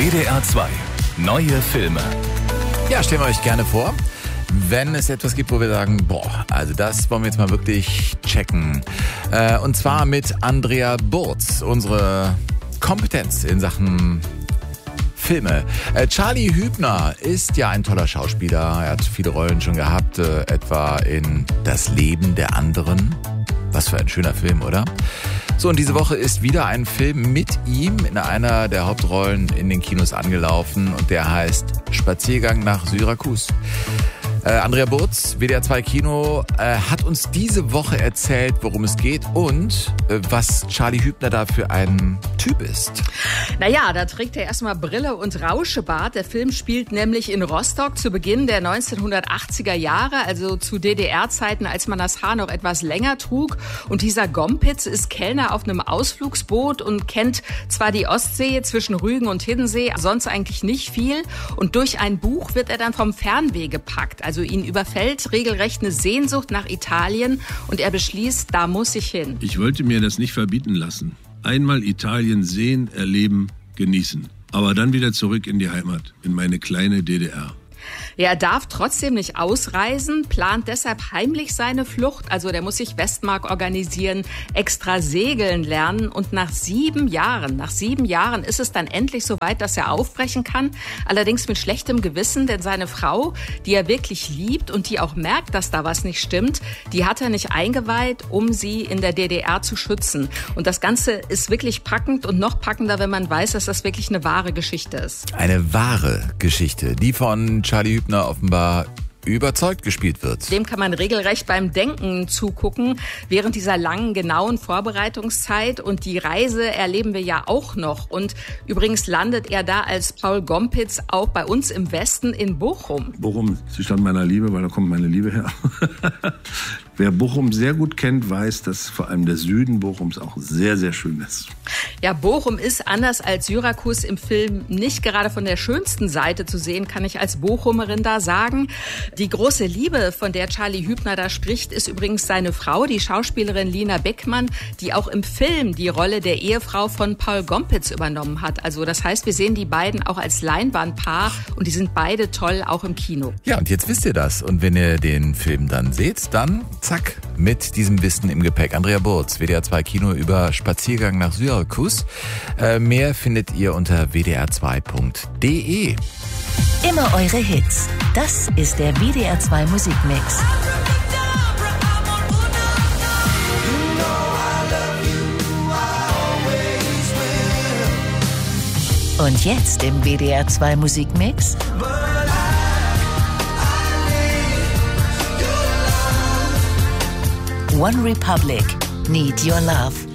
WDR 2. Neue Filme. Ja, stellen wir euch gerne vor, wenn es etwas gibt, wo wir sagen, boah, also das wollen wir jetzt mal wirklich checken. Und zwar mit Andrea Burz, unsere Kompetenz in Sachen Filme. Charlie Hübner ist ja ein toller Schauspieler. Er hat viele Rollen schon gehabt, etwa in Das Leben der anderen. Was für ein schöner Film, oder? So, und diese Woche ist wieder ein Film mit ihm in einer der Hauptrollen in den Kinos angelaufen und der heißt Spaziergang nach Syrakus. Andrea Burz, WDR 2 Kino, hat uns diese Woche erzählt, worum es geht und was Charlie Hübner da für ein Typ ist. Naja, da trägt er erstmal Brille und Rauschebart. Der Film spielt nämlich in Rostock zu Beginn der 1980er Jahre, also zu DDR-Zeiten, als man das Haar noch etwas länger trug. Und dieser Gompitz ist Kellner auf einem Ausflugsboot und kennt zwar die Ostsee zwischen Rügen und Hiddensee, sonst eigentlich nicht viel. Und durch ein Buch wird er dann vom Fernweh gepackt. Also ihn überfällt regelrecht eine Sehnsucht nach Italien und er beschließt, da muss ich hin. Ich wollte mir das nicht verbieten lassen. Einmal Italien sehen, erleben, genießen. Aber dann wieder zurück in die Heimat, in meine kleine DDR. Er darf trotzdem nicht ausreisen, plant deshalb heimlich seine Flucht. Also der muss sich Westmark organisieren, extra segeln lernen. Und nach 7 Jahren ist es dann endlich soweit, dass er aufbrechen kann. Allerdings mit schlechtem Gewissen, denn seine Frau, die er wirklich liebt und die auch merkt, dass da was nicht stimmt, die hat er nicht eingeweiht, um sie in der DDR zu schützen. Und das Ganze ist wirklich packend und noch packender, wenn man weiß, dass das wirklich eine wahre Geschichte ist. Eine wahre Geschichte, die von Charlie Hübner offenbar überzeugt gespielt wird. Dem kann man regelrecht beim Denken zugucken, während dieser langen, genauen Vorbereitungszeit. Und die Reise erleben wir ja auch noch. Und übrigens landet er da als Paul Gompitz auch bei uns im Westen in Bochum. Bochum, die Stadt meiner Liebe, weil da kommt meine Liebe her. Wer Bochum sehr gut kennt, weiß, dass vor allem der Süden Bochums auch sehr, sehr schön ist. Ja, Bochum ist anders als Syrakus im Film nicht gerade von der schönsten Seite zu sehen, kann ich als Bochumerin da sagen. Die große Liebe, von der Charlie Hübner da spricht, ist übrigens seine Frau, die Schauspielerin Lina Beckmann, die auch im Film die Rolle der Ehefrau von Paul Gompitz übernommen hat. Also das heißt, wir sehen die beiden auch als Leinwandpaar und die sind beide toll, auch im Kino. Ja, und jetzt wisst ihr das. Und wenn ihr den Film dann seht, dann zack, mit diesem Wissen im Gepäck. Andrea Burz, WDR 2 Kino über Spaziergang nach Syrakus. Mehr findet ihr unter wdr2.de. Immer eure Hits. Das ist der WDR 2 Musikmix. Und jetzt im WDR 2 Musikmix One Republic, Need Your Love.